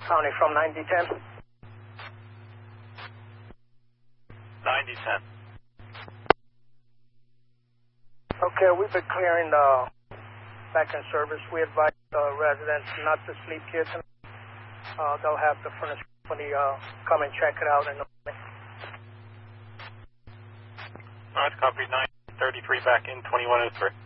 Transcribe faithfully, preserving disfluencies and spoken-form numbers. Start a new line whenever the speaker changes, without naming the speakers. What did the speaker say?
County from ninety ten.
ninety ten.
Okay, we've been clearing the back in service. We advise uh, residents not to sleep here tonight. Uh, they'll have the furnace company uh, come and check it out in the morning.
All right, copy nine thirty-three back in twenty-one oh three.